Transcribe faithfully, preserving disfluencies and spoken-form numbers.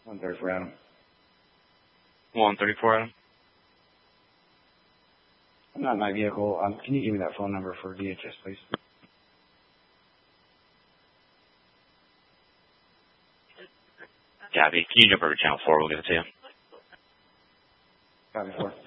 one thirty-four, Adam. one thirty-four, Adam. I'm not in my vehicle. Um, can you give me that phone number for D H S, please? Gabby, can you jump over to channel four? We'll get it to you. Copy four.